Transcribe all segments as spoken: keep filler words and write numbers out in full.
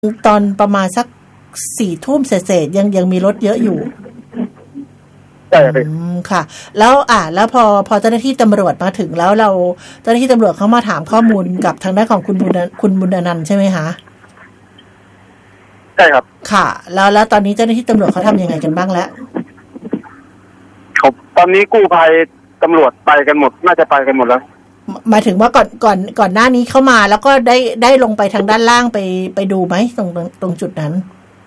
ตอนประมาณสักสี่ทุ่มเศษๆยังยังมีรถเยอะอยู่ใช่ค่ะ แล้วอ่าแล้วพอพอเจ้าหน้าที่ตำรวจมาถึงแล้วเราเจ้าหน้าที่ตำรวจเขามาถามข้อมูลกับทางด้านของคุณบุญคุณบุญอนันต์ใช่ไหมคะใช่ครับค่ะแล้วแล้วตอนนี้เจ้าหน้าที่ตำรวจเขาทำยังไงกันบ้างแล้วครับตอนนี้กู้ภัยตำรวจไปกันหมดน่าจะไปกันหมดแล้วหมายถึงว่าก่อนก่อนก่อนหน้านี้เข้ามาแล้วก็ได้ได้ลงไปทางด้านล่างไปไปดูไหมตรงตรงจุดนั้น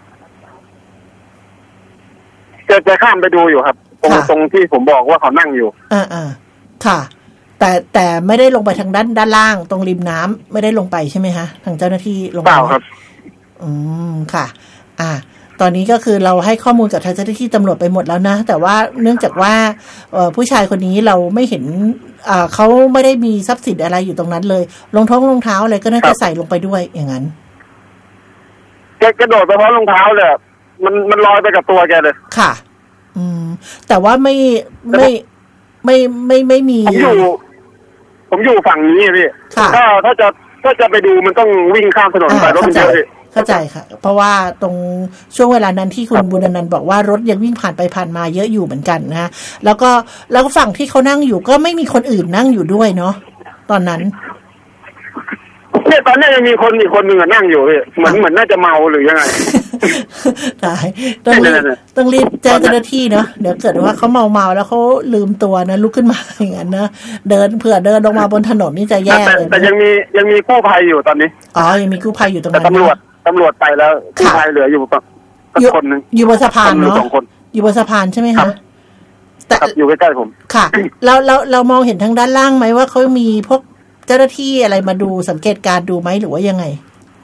จะจะข้ามไปดูอยู่ครับตรงตรงที่ผมบอกว่าเขานั่งอยู่อ่าอ่าค่ะแต่แต่ไม่ได้ลงไปทางด้านด้านล่างตรงริมน้ำไม่ได้ลงไปใช่ไหมคะทางเจ้าหน้าที่ลงไปเปล่าครับอืมค่ะอ่าตอนนี้ก็คือเราให้ข้อมูลกับทางเจ้าหน้าที่ตำรวจไปหมดแล้วนะแต่ว่าเนื่องจากว่าเอ่อผู้ชายคนนี้เราไม่เห็นอ่าเขาไม่ได้มีทรัพย์สินอะไรอยู่ตรงนั้นเลยรองท้องรองเท้าอะไรก็น่าจะใส่ลงไปด้วยอย่างนั้นแกกระโดดไปเพราะรองเท้าเลยมันมันลอยไปกับตัวแกเลยค่ะอืมแต่ว่าไม่ไม่ไม่ไม่ไม่มีผมอยู่ผมอยู่ฝั่งนี้พี่ถ้าถ้าจะถ้าจะไปดูมันต้องวิ่งข้ามถนนไปรถมันเยอะเข้าใจค่ะเพราะว่าตรงช่วงเวลานั้นที่คุณบุญอนันต์บอกว่ารถยังวิ่งผ่านไปผ่านมาเยอะอยู่เหมือนกันนะฮะแล้วก็แล้วก็ฝั่งที่เขานั่งอยู่ก็ไม่มีคนอื่นนั่งอยู่ด้วยเนาะตอนนั้นเนี่ยตอนนี้ยังมีคนอีกคนหนึ่งนั่งอยู่เหมือนเหมือนน่าจะเมาหรือยังไงตายต้องรีบต้องรีบแจ้งเจ้าหน้าที่เนาะเดี๋ยวเกิดว่าเขาเมาเมาแล้วเขาลืมตัวนะลุกขึ้นมาอย่างนั้นนะเดินเผื่อเดินลงมาบนถนนนี่จะแย่เลยแต่ยังมียังมีกู้ภัยอยู่ตอนนี้อ๋อยังมีกู้ภัยอยู่ตรงนั้นแต่ตำรวจตำรวจไปแล้วกู้ภัยเหลืออยู่คนนึงอยู่บนสะพานเนาะอยู่บนสะพานใช่ไหมคะแต่อยู่ใกล้ๆผมค่ะแล้วเราเรามองเห็นทางด้านล่างไหมว่าเขามีพวกเจ้าหน้าที่อะไรมาดูสังเกตการดูไหมหรือว่ายังไง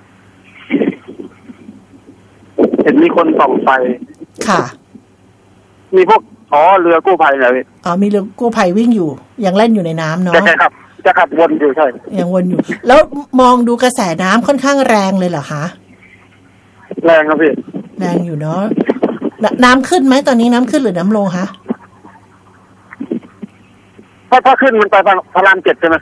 เห็นมีคนส่องไฟค่ะมีพวกอ๋อเรือกู้ภัยอะไรอ๋อมีเรือกู้ภัยวิ่งอยู่ยังเล่นอยู่ในน้ำเนาะใช่ครับจะขับวนอยู่ใช่ยังวนอยู่แล้วมองดูกระแสน้ำค่อนข้างแรงเลยเหรอคะแรงครับพี่แรงอยู่เนาะน้ำขึ้นไหมตอนนี้น้ำขึ้นหรือน้ำลงคะถ้าถ้าขึ้นมันไปพระรามเจ็ดใช่ไหม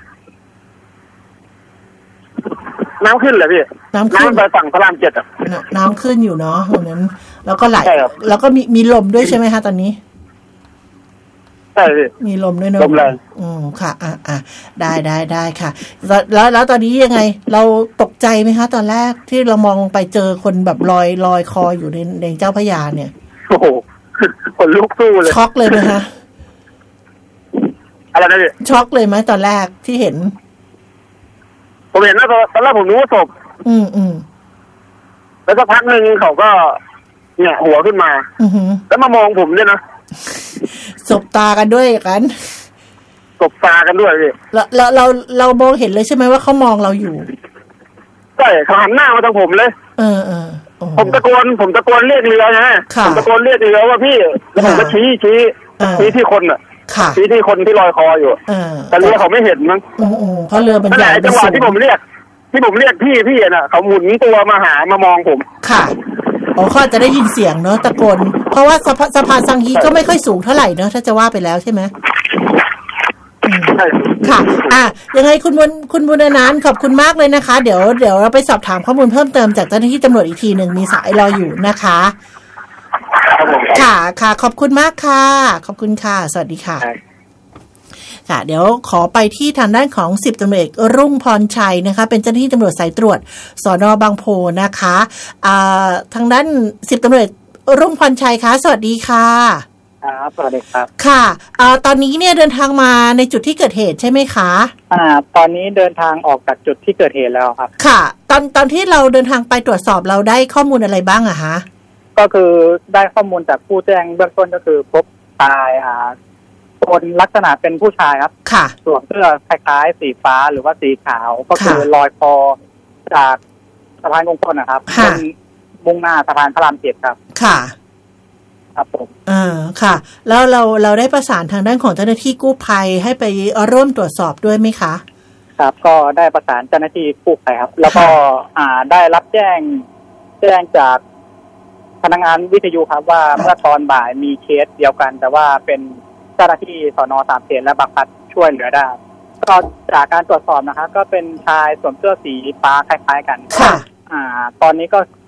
น้ำขึ้นเลยพี่น้ำขึ้นไปฝั่งพระรามเจ็ดอ่ะน้ำขึ้นอยู่เนาะตรงนั้นแล้วก็ไหลแล้วก็มีมีลมด้วยใช่ไหมคะตอนนี้ใช่พี่มีลมด้วยเนาะลมแรงอืมค่ะอ่ะอ่ะได้ได้ได้ค่ะแล้วแล้วตอนนี้ยังไงเราตกใจไหมคะตอนแรกที่เรามองไปเจอคนแบบลอยลอยคออยู่ในในเจ้าพระยาเนี่ยโอ้โหคนลุกสู้เลยช็อกเลยไหมคะอะไรนะพี่ช็อกเลยไหมตอนแรกที่เห็นผมเห็นแล้วตอนแรกผมนึกว่าศพอืมอืมแล้วสักพักหนึ่งเขาก็เนี่ยหัวขึ้นมาอือแล้วมามองผมด้วยนะสบตากันด้วยกันสบตากันด้วยพี่แล้วเราเราเรามองเห็นเลยใช่ไหมว่าเขามองเราอยู่ใช่เขาหันหน้ามาทางผมเลยเออเออผมตะโกนผมตะโกนเรียกเรือไงผมตะโกนเรียกเรือว่าพี่แล้วผมก็ชี้ชี้ชี้ที่คนอ่ะชี้ที่คนที่ลอยคออยู่แต่เรือเขาไม่เห็นมั้งเพราะเรือมันใหญ่จังหวะที่ผมเรียกที่ผมเรียกพี่พี่น่ะเขาหมุนตัวมาหามามองผมค่ะอ๋อเขาจะได้ยินเสียงเนอะตะโกนเพราะว่าสะพานสังฮีก็ไม่ค่อยสูงเท่าไหร่เนอะถ้าจะว่าไปแล้วใช่ไหมใช่ค่ะอ่ะยังไงคุณบุญคุณบุญอนันต์ขอบคุณมากเลยนะคะเดี๋ยวเดี๋ยวเราไปสอบถามข้อมูลเพิ่มเติมจากเจ้าหน้าที่ตำรวจอีกทีหนึ่งมีสายรออยู่นะคะค่ะค่ะขอบคุณมากค่ะขอบคุณค่ะสวัสดีค่ะค่ะเดี๋ยวขอไปที่ทางด้านของสิบตำรวจเอกรุ่งพรชัยนะคะเป็นเจ้าหน้าที่ตำรวจสายตรวจสน.บางโพนะคะอ่าทางด้านสิบตำรวจรุ่งพรชัยคะสวัสดีค่ะครับสวัสดีครับค่ะอ่าตอนนี้เนี่ยเดินทางมาในจุดที่เกิดเหตุใช่ไหมคะอ่าตอนนี้เดินทางออกจากจุดที่เกิดเหตุแล้วครับค่ะตอนตอนที่เราเดินทางไปตรวจสอบเราได้ข้อมูลอะไรบ้างอะคะก็คือได้ข้อมูลจากผู้แจ้งเบื้องต้นก็คือพบชายอ่าคนลักษณะเป็นผู้ชายครับค่ะสวมเสื้อคล้ายๆสีฟ้าหรือว่าสีขาวก็คือลอยคอจากสะพานกงพลนะครับเป็นมุ่งหน้าสะพานพระรามเจ็ดครับค่ะครับผมอ่าค่ะแล้วเราเราได้ประสานทางด้านของเจ้าหน้าที่กู้ภัยให้ไปร่วมตรวจสอบด้วยไหมคะครับก็ได้ประสานเจ้าหน้าที่กู้ภัยครับแล้วก็อ่าได้รับแจ้งแจ้งจากพนักงานวิทยุครับว่าเมื่อตอนบ่ายมีเคสเดียวกันแต่ว่าเป็นเจ้าหน้าที่สน.สามเสนและบางพลัดช่วยเหลือได้ก็จากการตรวจสอบนะครับก็เป็นชายสวมเสื้อสีฟ้าคล้ายๆกันค่ะอ่า ตอนนี้ก็